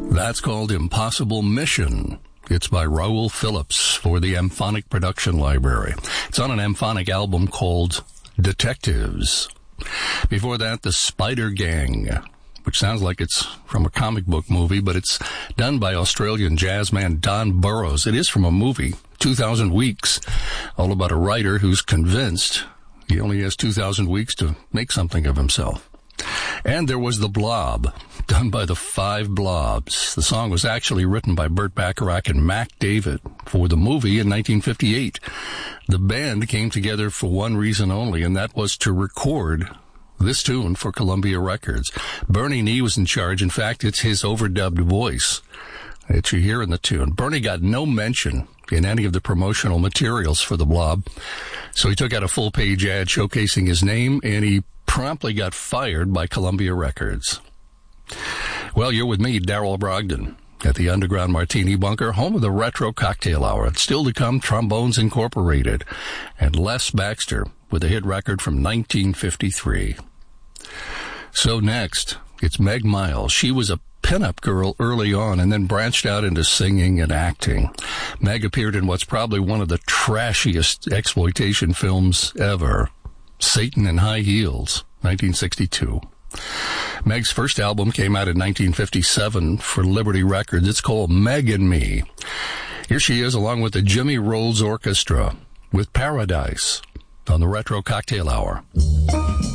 That's called Impossible Mission. It's by Raoul Phillips for the Amphonic Production Library. It's on an Amphonic album called Detectives. Before that, The Spider Gang, which sounds like it's from a comic book movie, but it's done by Australian jazzman Don Burrows. It is from a movie, 2,000 Weeks, all about a writer who's convinced he only has 2,000 weeks to make something of himself. And there was The Blob, done by the Five Blobs. The song was actually written by Burt Bacharach and Mac David for the movie in 1958. The band came together for one reason only, and that was to record this tune for Columbia Records. Bernie Nee was in charge. In fact, it's his overdubbed voice that you hear in the tune. Bernie got no mention in any of the promotional materials for The Blob, so he took out a full-page ad showcasing his name, and he promptly got fired by Columbia Records. Well, you're with me, Darrell Brogdon, at the Underground Martini Bunker, home of the Retro Cocktail Hour. It's still to come, Trombones Incorporated, and Les Baxter with a hit record from 1953. So next, it's Meg Miles. She was a pinup girl early on and then branched out into singing and acting. Meg appeared in what's probably one of the trashiest exploitation films ever, Satan in High Heels, 1962. Meg's first album came out in 1957 for Liberty Records. It's called Meg and Me. Here she is along with the Jimmy Rolls Orchestra with Paradise on the Retro Cocktail Hour.